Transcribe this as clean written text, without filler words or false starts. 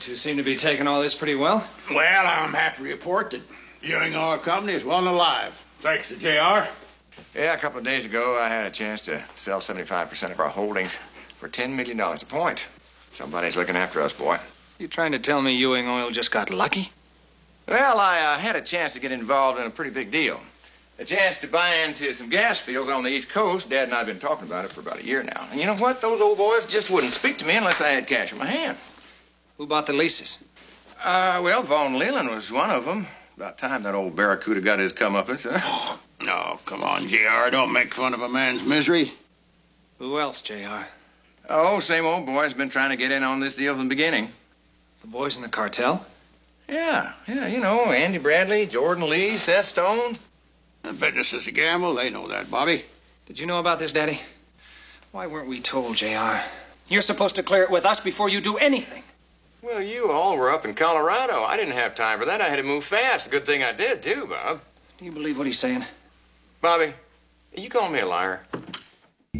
two seem to be taking all this pretty well. Well, I'm happy to report that Ewing Oil Company is well and alive, thanks to JR. Yeah, a couple of days ago, I had a chance to sell 75% of our holdings for $10 million a point. Somebody's looking after us, boy. You trying to tell me Ewing Oil just got lucky? Well, I had a chance to get involved in a pretty big deal. A chance to buy into some gas fields on the East Coast. Dad and I have been talking about it for about a year now. And you know what? Those old boys just wouldn't speak to me unless I had cash in my hand. Who bought the leases? Well, Von Leland was one of them. About time that old Barracuda got his comeuppance, huh? No, come on, JR. Don't make fun of a man's misery. Who else, J.R.? Oh, same old boys been trying to get in on this deal from the beginning. The boys in the cartel? Yeah, you know, Andy Bradley, Jordan Lee, Seth Stone. The business is a gamble. They know that, Bobby. Did you know about this, Daddy? Why weren't we told, J.R.? You're supposed to clear it with us before you do anything. Well, you all were up in Colorado. I didn't have time for that. I had to move fast. Good thing I did, too, Bob. Do you believe what he's saying? Bobby, you calling me a liar?